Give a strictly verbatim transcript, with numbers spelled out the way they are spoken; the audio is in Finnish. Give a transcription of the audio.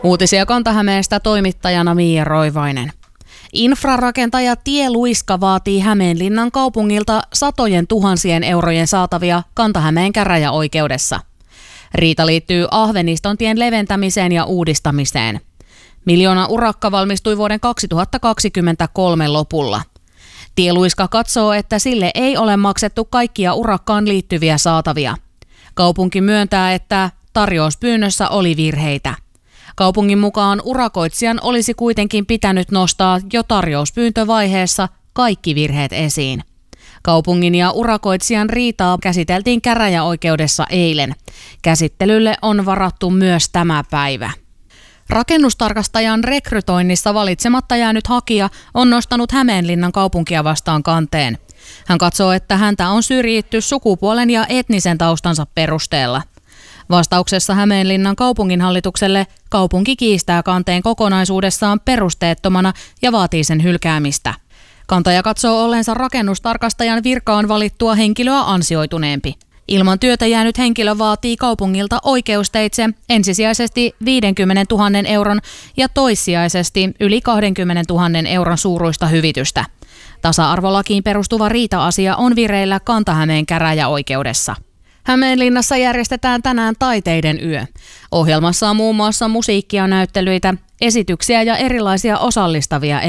Uutisia Kanta-Hämeestä toimittajana Miia Roivainen. Infrarakentaja Tie Luiska vaatii Hämeenlinnan kaupungilta satojen tuhansien eurojen saatavia Kanta-Hämeen käräjäoikeudessa. Riita liittyy Ahvenistontien leventämiseen ja uudistamiseen. Miljoona urakka valmistui vuoden kaksituhattakaksikymmentäkolme lopulla. Tie Luiska katsoo, että sille ei ole maksettu kaikkia urakkaan liittyviä saatavia. Kaupunki myöntää, että tarjouspyynnössä oli virheitä. Kaupungin mukaan urakoitsijan olisi kuitenkin pitänyt nostaa jo tarjouspyyntövaiheessa kaikki virheet esiin. Kaupungin ja urakoitsijan riitaa käsiteltiin käräjäoikeudessa eilen. Käsittelylle on varattu myös tämä päivä. Rakennustarkastajan rekrytoinnissa valitsematta jäänyt hakija on nostanut Hämeenlinnan kaupunkia vastaan kanteen. Hän katsoo, että häntä on syrjitty sukupuolen ja etnisen taustansa perusteella. Vastauksessa Hämeenlinnan kaupunginhallitukselle kaupunki kiistää kanteen kokonaisuudessaan perusteettomana ja vaatii sen hylkäämistä. Kantaja katsoo olleensa rakennustarkastajan virkaan valittua henkilöä ansioituneempi. Ilman työtä jäänyt henkilö vaatii kaupungilta oikeusteitse ensisijaisesti viidenkymmenentuhannen euron ja toissijaisesti yli kaksikymmentätuhatta euron suuruista hyvitystä. Tasa-arvolakiin perustuva riita-asia on vireillä Kanta-Hämeen käräjäoikeudessa. Hämeenlinnassa järjestetään tänään taiteiden yö. Ohjelmassa on muun muassa musiikkia, näyttelyitä, esityksiä ja erilaisia osallistavia